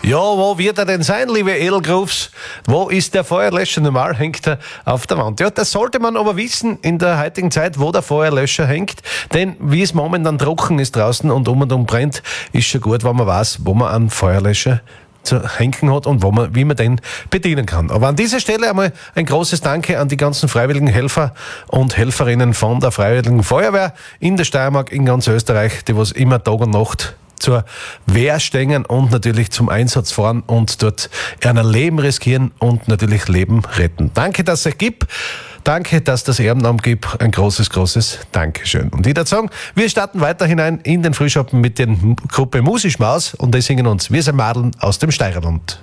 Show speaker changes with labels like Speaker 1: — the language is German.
Speaker 1: Ja, wo wird er denn sein, liebe Edelgrufs? Wo ist der Feuerlöscher? Normal hängt er auf der Wand. Ja, das sollte man aber wissen in der heutigen Zeit, wo der Feuerlöscher hängt. Denn wie es momentan trocken ist draußen und um brennt, ist schon gut, wenn man weiß, wo man einen Feuerlöscher zu hängen hat und wie man den bedienen kann. Aber an dieser Stelle einmal ein großes Danke an die ganzen freiwilligen Helfer und Helferinnen von der Freiwilligen Feuerwehr in der Steiermark, in ganz Österreich, die was immer Tag und Nacht zur Wehr stehen und natürlich zum Einsatz fahren und dort ein Leben riskieren und natürlich Leben retten. Danke, dass es euch gibt. Danke, dass das Ehrenamt gibt. Ein großes, großes Dankeschön. Und ich würde sagen, wir starten weiter hinein in den Frühschoppen mit der Gruppe Musischmaus und die singen uns Wir sind Madeln aus dem Steirerland.